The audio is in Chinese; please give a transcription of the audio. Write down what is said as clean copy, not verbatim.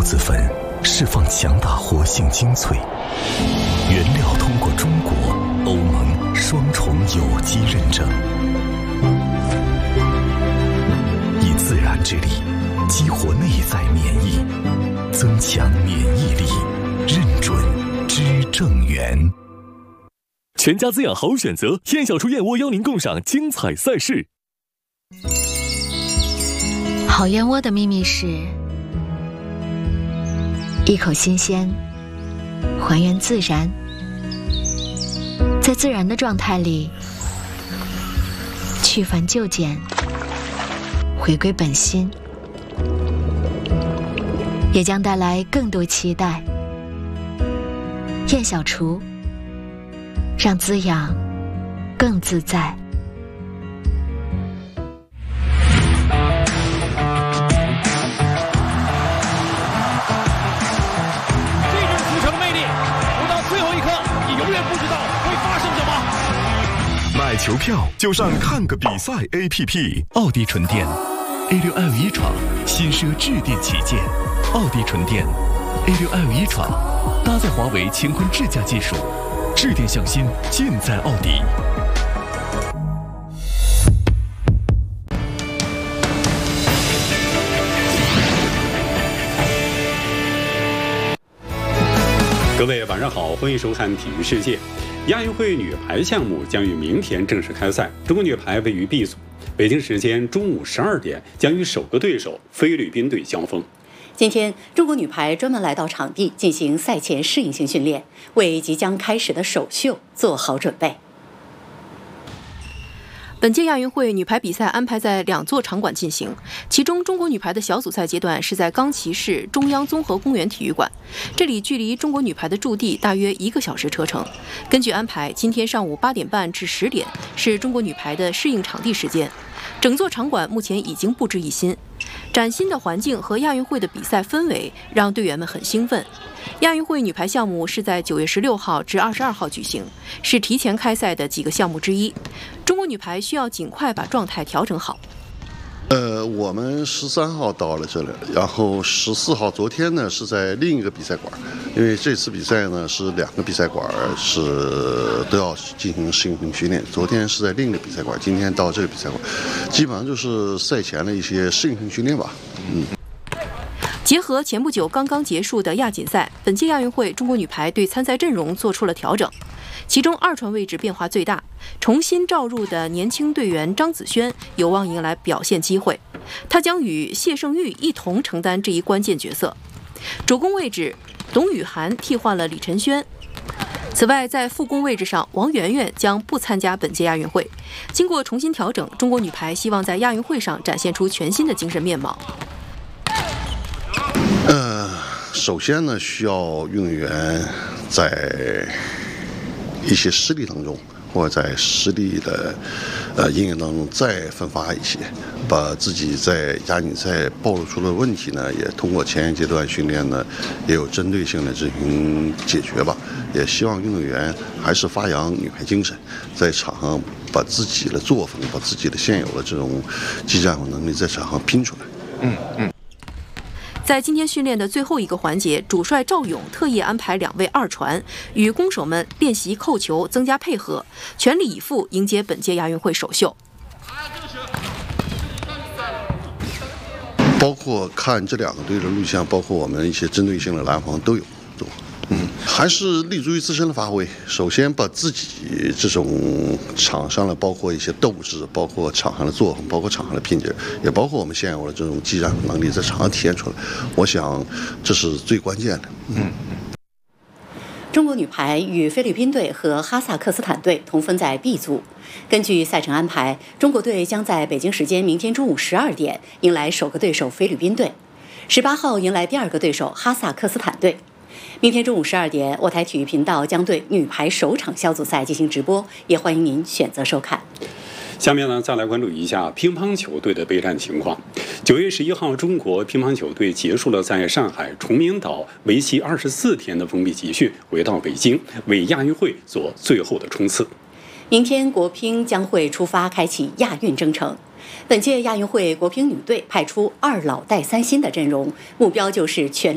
子粉，释放强大活性精粹，原料通过中国、欧盟双重有机认证，以自然之力激活内在免疫，增强免疫力，认准知正源。 全家滋养好选择，燕小厨燕窝邀您共赏精彩赛事。 好燕窝的秘密是一口新鲜，还原自然，在自然的状态里去繁就简，回归本心，也将带来更多期待。燕小厨，让滋养更自在。 这就是足球的魅力，不到最后一刻，你永远不知道会发生什么。 买球票就上看个比赛 APP。 奥迪纯电 A6L 闯，新奢致电旗舰。奥迪纯电 A6L 闯，搭载华为乾坤智驾技术，致电向心，尽在奥迪。 各位晚上好，欢迎收看体育世界。亚运会女排项目将于明天正式开赛，中国女排位于 B 组，北京时间中午12点将与首个对手菲律宾队交锋。 今天，中国女排专门来到场地进行赛前适应性训练，为即将开始的首秀做好准备。 本届亚运会女排比赛安排在2座场馆进行，其中中国女排的小组赛阶段是在冈崎市中央综合公园体育馆，这里距离中国女排的驻地大约1个小时车程。根据安排，今天上午8点半至10点是中国女排的适应场地时间。整座场馆目前已经布置一新，崭新的环境和亚运会的比赛氛围让队员们很兴奋。亚运会女排项目是在9月16号至22号举行，是提前开赛的几个项目之一。中国女排需要尽快把状态调整好。 我们13号到了这里，然后14号昨天呢是在另一个比赛馆，因为这次比赛呢是2个比赛馆是都要进行适应性训练。昨天是在另一个比赛馆，今天到这个比赛馆，基本上就是赛前的一些适应性训练吧。 结合前不久刚刚结束的亚锦赛，本届亚运会中国女排对参赛阵容做出了调整。其中2传位置变化最大，重新召入的年轻队员张子萱有望迎来表现机会，她将与谢胜玉一同承担这一关键角色。主攻位置，董雨涵替换了李晨轩。此外，在副攻位置上，王媛媛将不参加本届亚运会。经过重新调整，中国女排希望在亚运会上展现出全新的精神面貌。 首先呢，需要运动员在一些失利当中，或者在失利的阴影当中再奋发一些，把自己在亚锦赛暴露出的问题呢，也通过前一阶段训练呢，也有针对性的进行解决吧。也希望运动员还是发扬女排精神，在场上把自己的作风，把自己的现有的这种技战术能力在场上拼出来。 在今天训练的最后一个环节，主帅赵勇特意安排2位2传，与攻手们练习扣球，增加配合，全力以赴迎接本届亚运会首秀。 包括看这2个队的录像，包括我们一些针对性的拦防都有。还是立足于自身的发挥。首先把自己这种场上的，包括一些斗志，包括场上的作风，包括场上的拼劲，也包括我们现有的这种技战能力，在场上体现出来。我想这是最关键的。 中国女排与菲律宾队和哈萨克斯坦队同分在 B 组。根据赛程安排，中国队将在北京时间明天中午12点迎来首个对手菲律宾队，18号迎来第2个对手哈萨克斯坦队。明天中午12点，我台体育频道将对女排首场小组赛进行直播，也欢迎您选择收看。 下面呢，再来关注一下乒乓球队的备战情况。9月11号，中国乒乓球队结束了在上海崇明岛为期24天的封闭集训，回到北京为亚运会做最后的冲刺。 明天国乒将会出发开启亚运征程。本届亚运会国乒女队派出2老带3新的阵容，目标就是全力